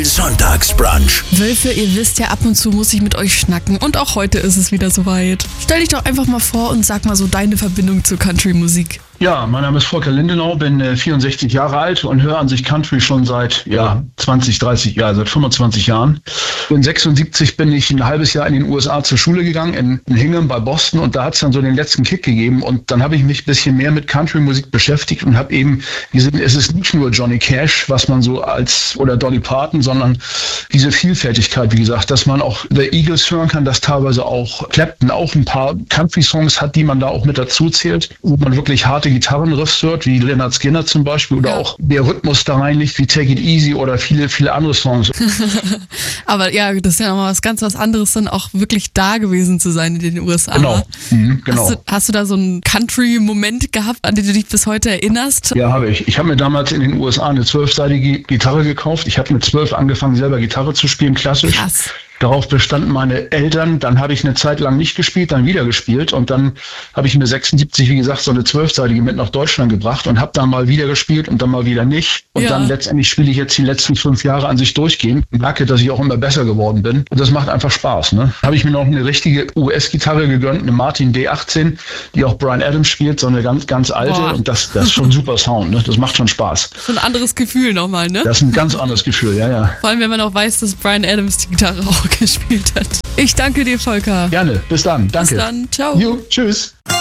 Sonntagsbrunch. Wölfe, ihr wisst ja, ab und zu muss ich mit euch schnacken und auch heute ist es wieder soweit. Stell dich doch einfach mal vor und sag mal so deine Verbindung zur Country-Musik. Ja, mein Name ist Volker Lindenau, bin 64 Jahre alt und höre an sich Country schon seit 25 Jahren. In 76 bin ich ein halbes Jahr in den USA zur Schule gegangen, in Hingham bei Boston, und da hat es dann so den letzten Kick gegeben und dann habe ich mich ein bisschen mehr mit Country-Musik beschäftigt und habe eben gesehen, es ist nicht nur Johnny Cash, was man so oder Dolly Parton, sondern diese Vielfältigkeit, wie gesagt, dass man auch The Eagles hören kann, dass teilweise auch Clapton auch ein paar Country-Songs hat, die man da auch mit dazu zählt, wo man wirklich harte Gitarrenriffs hört, wie Lynyrd Skynyrd zum Beispiel, oder auch der Rhythmus da rein liegt, wie Take It Easy oder viele, viele andere Songs. Aber ja, das ist ja nochmal was anderes, dann auch wirklich da gewesen zu sein in den USA. Genau. Genau. Hast du da so einen Country-Moment gehabt, an den du dich bis heute erinnerst? Ja, habe ich. Ich habe mir damals in den USA eine 12-seitige Gitarre gekauft. Ich habe mit 12 angefangen, selber Gitarre zu spielen, klassisch. Krass. Darauf bestanden meine Eltern, dann habe ich eine Zeit lang nicht gespielt, dann wieder gespielt und dann habe ich mir 76, wie gesagt, so eine 12-seitige mit nach Deutschland gebracht und habe dann mal wieder gespielt und dann mal wieder nicht. Und dann letztendlich spiele ich jetzt die letzten 5 Jahre an sich durchgehend und merke, dass ich auch immer besser geworden bin. Und das macht einfach Spaß. Ne? Habe ich mir noch eine richtige US-Gitarre gegönnt, eine Martin D18, die auch Bryan Adams spielt, so eine ganz, ganz alte. Boah. Und das ist schon ein super Sound. Ne? Das macht schon Spaß. So ein anderes Gefühl nochmal, ne? Das ist ein ganz anderes Gefühl, ja. Vor allem, wenn man auch weiß, dass Bryan Adams die Gitarre auch gespielt hat. Ich danke dir, Volker. Gerne. Bis dann. Danke. Bis dann. Ciao. Jo, tschüss.